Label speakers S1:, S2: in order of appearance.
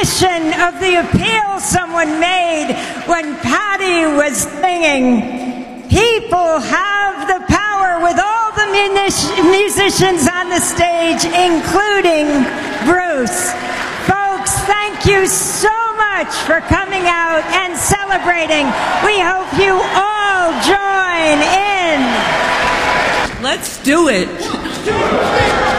S1: recognition of the appeal someone made when Patty was singing, "People have the power," with all the musicians on the stage, including Bruce. Folks, thank you so much for coming out and celebrating. We hope you all join in.
S2: Let's do it.